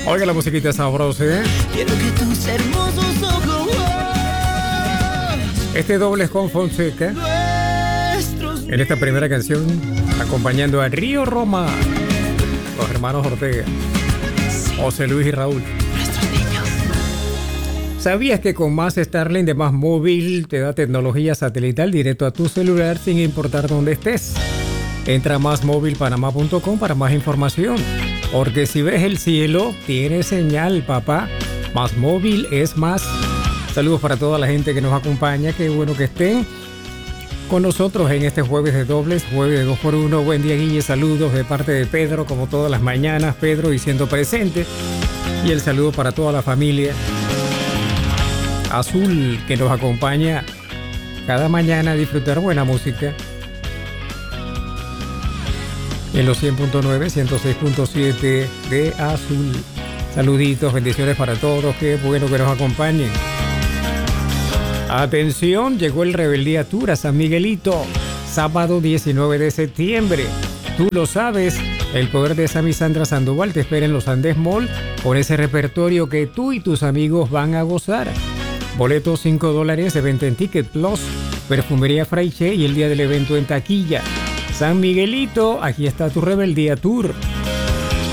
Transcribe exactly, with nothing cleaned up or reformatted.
Oiga la musiquita sabrosa, ¿eh? Quiero que tus hermosos ojos. Este doble es con Fonseca. En esta primera canción, acompañando a Río Roma, los hermanos Ortega, José Luis y Raúl. ¿Sabías que con Más Starlink de Más Móvil te da tecnología satelital directo a tu celular sin importar dónde estés? Entra a más móvil panamá punto com para más información. Porque si ves el cielo, tiene señal, papá. Más Móvil es más. Saludos para toda la gente que nos acompaña. Qué bueno que estén con nosotros en este jueves de dobles, jueves de dos por uno. Buen día, Guille. Saludos de parte de Pedro, como todas las mañanas. Pedro diciendo presente. Y el saludo para toda la familia Azul que nos acompaña cada mañana a disfrutar buena música en los cien punto nueve, ciento seis punto siete de Azul. Saluditos, bendiciones para todos, qué bueno que nos acompañen. Atención, llegó el Rebeldía Tour a San Miguelito, sábado diecinueve de septiembre. Tú lo sabes, el poder de Sammy Sandra Sandoval te espera en los Andes Mall con ese repertorio que tú y tus amigos van a gozar. Boletos cinco dólares de venta en Ticket Plus, Perfumería Fraiche y el día del evento en taquilla. San Miguelito, aquí está tu Rebeldía Tour.